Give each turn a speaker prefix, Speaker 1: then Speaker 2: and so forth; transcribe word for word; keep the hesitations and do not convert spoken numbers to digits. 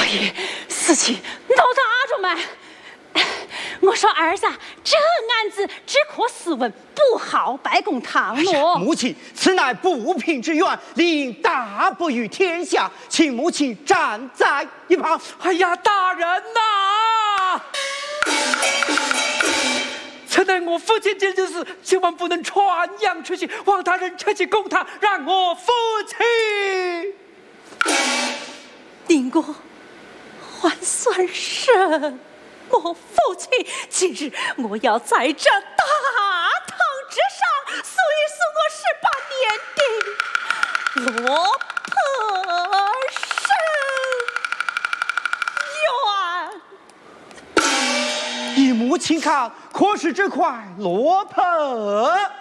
Speaker 1: 呀，事情闹大着嘛！我说儿子，这案子只可试问，不好白公堂咯。
Speaker 2: 母亲，此乃不平之冤，理应大布于天下，请母亲站在一旁。
Speaker 3: 哎呀，大人呐！此乃我父亲这件事，千万不能传扬出去。望大人撤去公堂，让我父亲
Speaker 1: 定国还算甚？我父亲今日我要在这大堂之上诉一诉我十八年的罗婆申冤。
Speaker 2: 以母亲看，可是这块罗婆